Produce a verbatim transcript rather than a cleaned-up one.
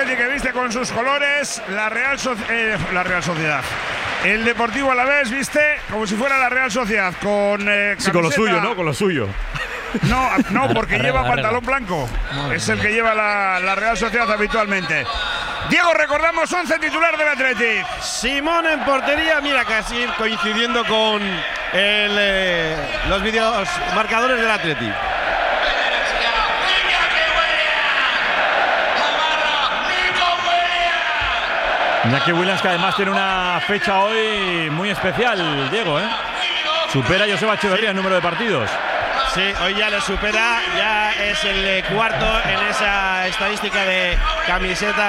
Atleti que viste con sus colores, la Real, so eh, la Real Sociedad. El Deportivo Alavés viste como si fuera la Real Sociedad, con eh, sí, con lo suyo, ¿no? Con lo suyo. No, no, porque lleva pantalón blanco. Es el que lleva la, la Real Sociedad habitualmente. Diego, recordamos once titular del Atleti. Simón en portería, mira, casi coincidiendo con el, eh, los vídeos marcadores del Atleti. Iñaki Williams, que además tiene una fecha hoy muy especial, Diego, ¿eh? Supera a Joseba Echeverría el número de partidos. Sí, hoy ya lo supera, ya es el cuarto en esa estadística de camisetas.